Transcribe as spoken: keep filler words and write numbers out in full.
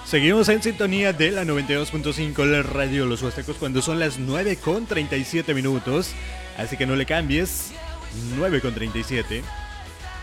Seguimos en sintonía de la noventa y dos punto cinco, la radio Los Huastecos, cuando son las nueve con treinta y siete minutos. Así que no le cambies, nueve con treinta y siete.